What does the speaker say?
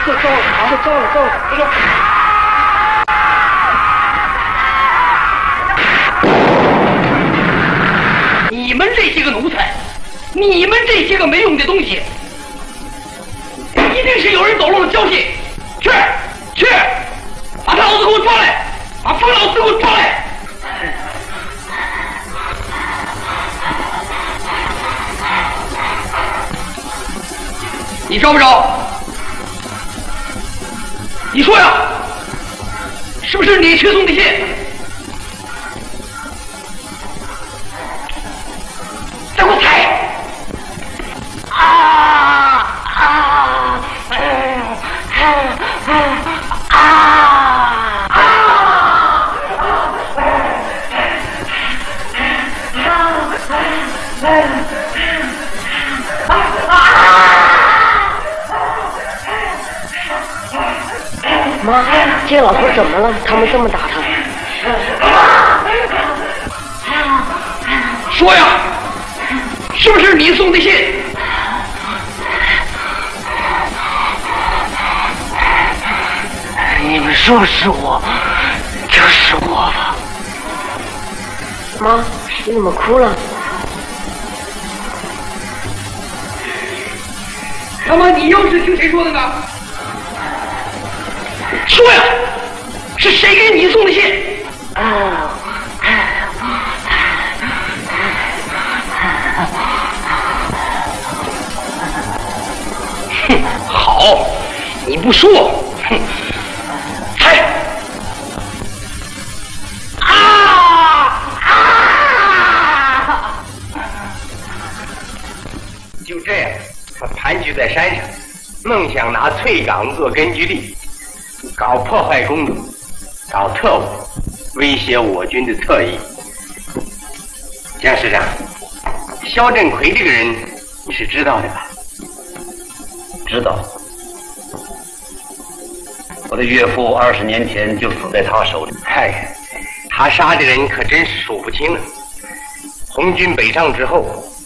走了。你们这些个奴才，你们这些个没用的东西，一定是有人走漏了消息。去，把他老子给我抓来，把疯老子给我抓来！你招不招？你说呀，是不是你去送的信？再给我踩！ 妈，这个老头怎么了？他们这么打他？ 说呀，是不是你送的信？ 你们说是我，就是我吧。妈，你怎么哭了？ 那么你又是听谁说的呢？说呀，是谁给你送的信？哼，好，你不说，哼，猜。 就这样，他盘踞在山上，梦想拿翠岗做根据地，搞破坏工作，搞特务，威胁我军的侧翼。江师长，肖振奎这个人你是知道的吧？ 知道。我的岳父20年前就死在他手里。 哎呀，他杀的人可真是数不清了。红军北上之后，